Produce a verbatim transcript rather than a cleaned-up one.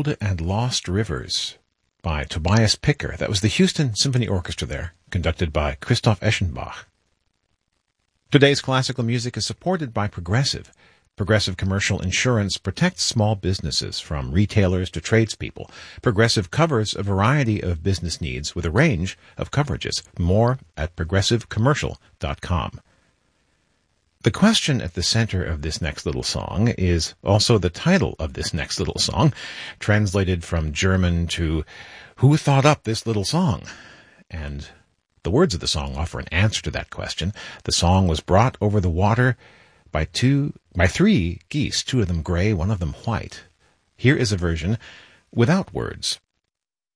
Old and Lost Rivers by Tobias Picker. That was the Houston Symphony Orchestra there, conducted by Christoph Eschenbach. Today's classical music is supported by Progressive. Progressive Commercial Insurance protects small businesses from retailers to tradespeople. Progressive covers a variety of business needs with a range of coverages. More at progressive commercial dot com. The question at the center of this next little song is also the title of this next little song, translated from German to "Who thought up this little song?" And the words of the song offer an answer to that question. The song was brought over the water by two, by three geese, two of them gray, one of them white. Here is a version without words.